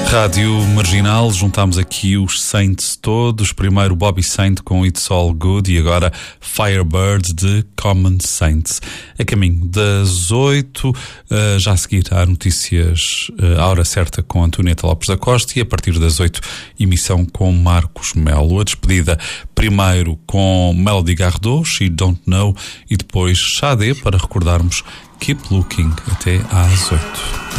Rádio Marginal, juntámos aqui os Saints todos. Primeiro Bobby Saint com It's All Good e agora Firebird de Common Saints. A caminho das 8, já a seguir há notícias à hora certa com Antonieta Lopes da Costa e a partir das 8, emissão com Marcos Melo. A despedida primeiro com Melody Gardot, She Don't Know, e depois Xadé para recordarmos Keep Looking até às 8.